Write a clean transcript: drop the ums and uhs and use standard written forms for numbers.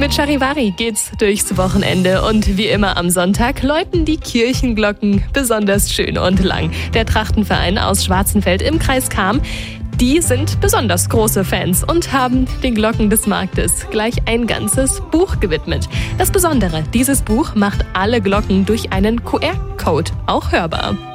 Mit Charivari geht's durchs Wochenende und wie immer am Sonntag läuten die Kirchenglocken besonders schön und lang. Der Trachtenverein aus Schwarzenfeld im Kreis Cham, die sind besonders große Fans und haben den Glocken des Marktes gleich ein ganzes Buch gewidmet. Das Besondere, dieses Buch macht alle Glocken durch einen QR-Code auch hörbar.